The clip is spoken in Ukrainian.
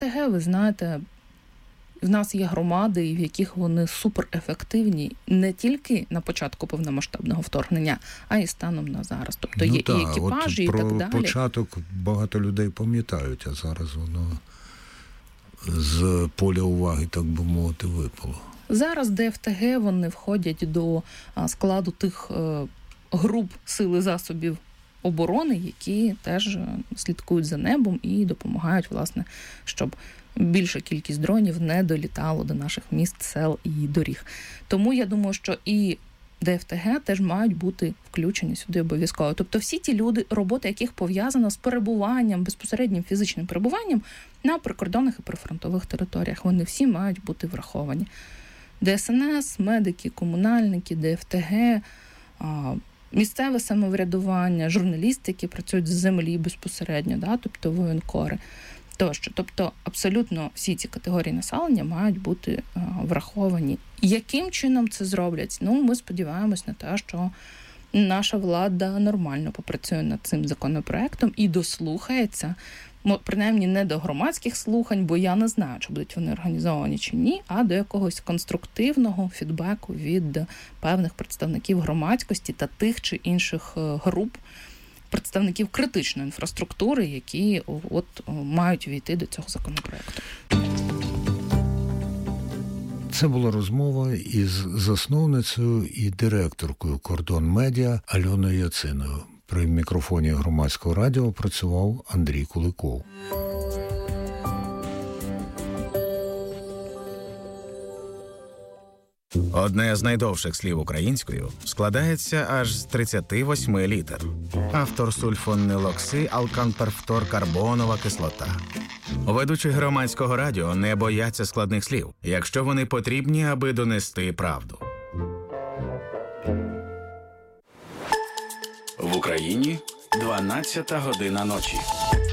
ДФТГ, ви знаєте, в нас є громади, в яких вони суперефективні не тільки на початку повномасштабного вторгнення, а й станом на зараз. Тобто є і екіпажі, і так далі. Про початок багато людей пам'ятають, а зараз воно з поля уваги, так би мовити, випало. Зараз ДФТГ, вони входять до складу тих груп сил і засобів оборони, які теж слідкують за небом і допомагають, власне, щоб більша кількість дронів не долітало до наших міст, сел і доріг. Тому я думаю, що і ДФТГ теж мають бути включені сюди обов'язково. Тобто всі ті люди, робота яких пов'язана з перебуванням, безпосереднім фізичним перебуванням на прикордонних і прифронтових територіях, вони всі мають бути враховані. ДСНС, медики, комунальники, ДФТГ, місцеве самоврядування, журналісти, які працюють з землі безпосередньо, тобто воєнкори тощо. Тобто абсолютно всі ці категорії населення мають бути враховані. Яким чином це зроблять? Ми сподіваємось на те, що наша влада нормально попрацює над цим законопроектом і дослухається, принаймні не до громадських слухань, бо я не знаю, чи будуть вони організовані чи ні, а до якогось конструктивного фідбеку від певних представників громадськості та тих чи інших груп, представників критичної інфраструктури, які мають війти до цього законопроекту. Це була розмова із засновницею і директоркою «Кордон Медіа» Альоною Яциною. При мікрофоні Громадського радіо працював Андрій Куликов. Одне з найдовших слів українською складається аж з 38 літер. Автор сульфонилокси алканперфторкарбонова кислота. Ведучі Громадського радіо не бояться складних слів, якщо вони потрібні, аби донести правду. В Україні 12 година ночі.